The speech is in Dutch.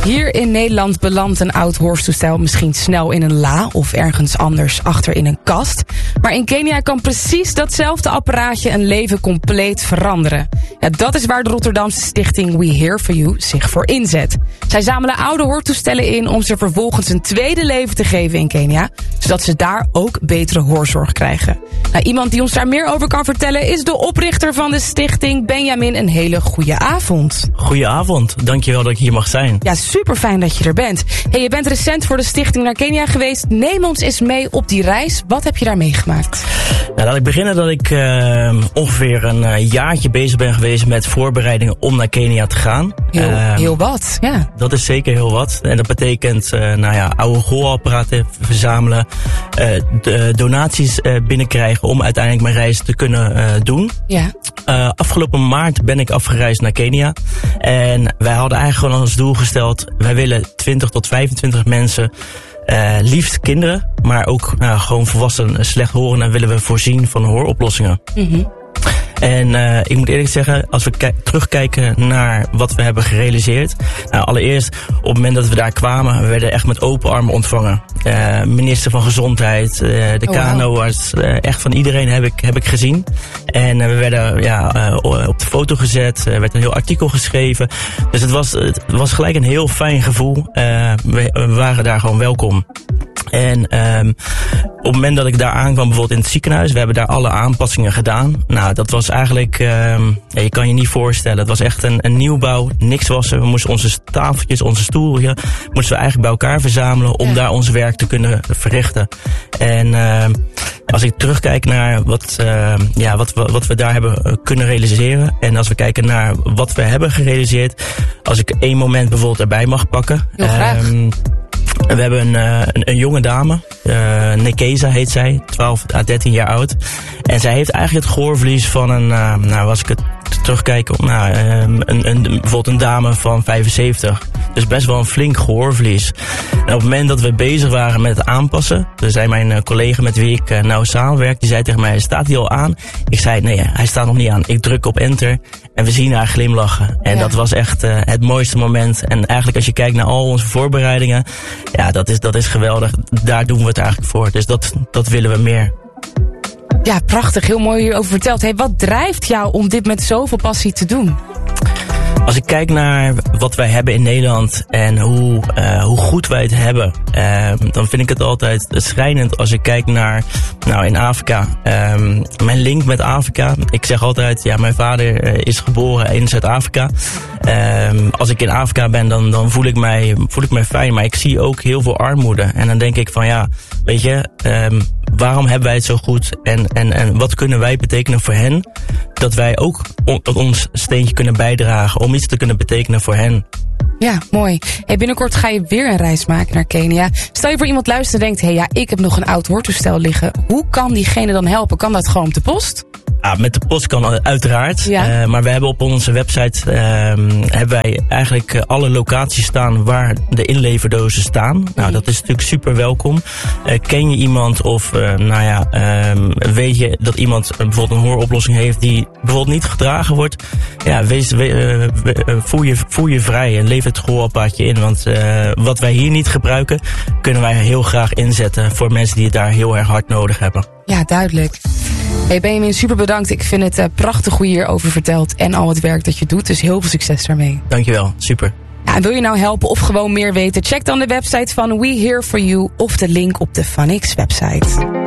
Hier in Nederland belandt een oud hoortoestel misschien snel in een la of ergens anders achter in een kast. Maar in Kenia kan precies datzelfde apparaatje een leven compleet veranderen. Ja, dat is waar de Rotterdamse stichting We Hear For You zich voor inzet. Zij zamelen oude hoortoestellen in om ze vervolgens een tweede leven te geven in Kenia, zodat ze daar ook betere hoorzorg krijgen. Nou, iemand die ons daar meer over kan vertellen is de oprichter van de stichting, Benjamin. Een hele goede avond. Goedenavond, dankjewel dat ik hier mag zijn. Ja, super fijn dat je er bent. Hey, je bent recent voor de stichting naar Kenia geweest. Neem ons eens mee op die reis. Wat heb je daar meegemaakt? Nou, laat ik beginnen dat ik ongeveer een jaartje bezig ben geweest met voorbereidingen om naar Kenia te gaan. Heel wat, ja. Dat is zeker heel wat. En dat betekent oude gehoorapparaten verzamelen, donaties binnenkrijgen om uiteindelijk mijn reis te kunnen doen. Ja. Afgelopen maart ben ik afgereisd naar Kenia. En wij hadden eigenlijk gewoon als doel gesteld, wij willen 20 tot 25 mensen, liefst kinderen, maar ook gewoon volwassenen slechthorenden willen we voorzien van hooroplossingen. Mm-hmm. En ik moet eerlijk zeggen, als we terugkijken naar wat we hebben gerealiseerd. Nou, allereerst, op het moment dat we daar kwamen, we werden echt met open armen ontvangen. Minister van Gezondheid, de KNO-arts, echt van iedereen heb ik gezien. En we werden op de foto gezet, er werd een heel artikel geschreven. Dus het was gelijk een heel fijn gevoel. We waren daar gewoon welkom. En op het moment dat ik daar aankwam, bijvoorbeeld in het ziekenhuis, we hebben daar alle aanpassingen gedaan. Nou, dat was eigenlijk, je kan je niet voorstellen. Het was echt een nieuwbouw, niks wassen. We moesten onze tafeltjes, onze stoeltje, moesten we eigenlijk bij elkaar verzamelen om daar ons werk te kunnen verrichten. En als ik terugkijk naar wat we daar hebben kunnen realiseren, en als we kijken naar wat we hebben gerealiseerd, als ik één moment bijvoorbeeld erbij mag pakken. Heel graag. We hebben een jonge dame, Nekeza heet zij, 12 à 13 jaar oud. En zij heeft eigenlijk het gehoorverlies van als ik het terugkijk, bijvoorbeeld een dame van 75. Dus best wel een flink gehoorverlies. En op het moment dat we bezig waren met het aanpassen, dus zei mijn collega met wie ik nauw samenwerk, die zei tegen mij, staat hij al aan? Ik zei, nee, hij staat nog niet aan. Ik druk op enter en we zien haar glimlachen. En dat was echt het mooiste moment. En eigenlijk als je kijkt naar al onze voorbereidingen, ja, dat is geweldig. Daar doen we het eigenlijk voor. Dus dat willen we meer. Ja, prachtig. Heel mooi hierover verteld. Hey, wat drijft jou om dit met zoveel passie te doen? Als ik kijk naar wat wij hebben in Nederland en hoe goed wij het hebben, dan vind ik het altijd schrijnend als ik kijk naar, in Afrika. Mijn link met Afrika, ik zeg altijd, mijn vader is geboren in Zuid-Afrika. Als ik in Afrika ben, dan voel ik mij fijn, maar ik zie ook heel veel armoede. En dan denk ik van, weet je, waarom hebben wij het zo goed en wat kunnen wij betekenen voor hen? Dat wij ook ons steentje kunnen bijdragen om iets te kunnen betekenen voor hen. Ja, mooi. Hey, binnenkort ga je weer een reis maken naar Kenia. Stel je voor iemand luistert en denkt, ik heb nog een oud hoortoestel liggen. Hoe kan diegene dan helpen? Kan dat gewoon op de post? Ja, met de post kan uiteraard. Ja. Maar we hebben op onze website hebben wij eigenlijk alle locaties staan waar de inleverdozen staan. Nou, dat is natuurlijk super welkom. Ken je iemand of weet je dat iemand bijvoorbeeld een hooroplossing heeft die bijvoorbeeld niet gedragen wordt? Ja, voel je vrij en lever het gehoorapparaatje in. Want wat wij hier niet gebruiken, kunnen wij heel graag inzetten voor mensen die het daar heel erg hard nodig hebben. Ja, duidelijk. Hey Benjamin, super bedankt. Ik vind het prachtig hoe je hierover vertelt en al het werk dat je doet. Dus heel veel succes daarmee. Dankjewel, super. Ja, en wil je nou helpen of gewoon meer weten? Check dan de website van We Hear For You of de link op de Phonix website.